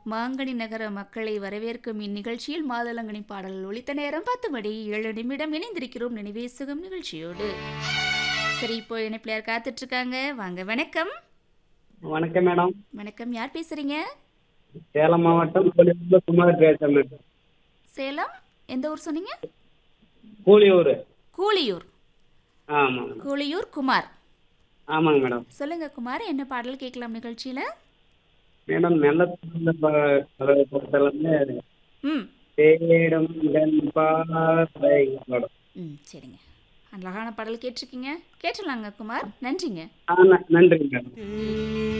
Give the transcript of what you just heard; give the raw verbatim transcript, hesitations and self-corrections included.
மாங்கனி நகர மக்களை வரவேற்கும் இந்நிகழ்ச்சியில் மாதளங்கனி பாடல்கள் ஒலித்த நேரம் பத்து மணி ஏழு நிமிடம் இணைந்திருக்கிறோம் நினைவே சுகம் நிகழ்ச்சியோடு. சரி, இப்போ இணைப்பில் யார் காத்துட்டு இருக்காங்க? வாங்க. வணக்கம். வணக்கம் மேடம். வணக்கம். யார் பேசுறீங்க? சேலம் மாவட்டம் கூலியூர்ல குமார் பேசுறேன் மேடம். சேலம் எந்த ஊர் சொன்னீங்க? கூலியூர். கூலியூர். ஆமாங்க. கூலியூர் குமார். ஆமாங்க மேடம். சொல்லுங்க குமார், என்ன பாடல் கேட்கலாம் நிகழ்ச்சியில? மேடம் நல்ல பொறுத்தளவுல ம் தேடும் இதன் பார்வை மேடம். ம் சரிங்க. அழகான பாடல் கேட்டிருக்கீங்க. கேட்டுடலாங்க குமார். நன்றிங்க. ஆ ந- நன்றிங்க மேடம்.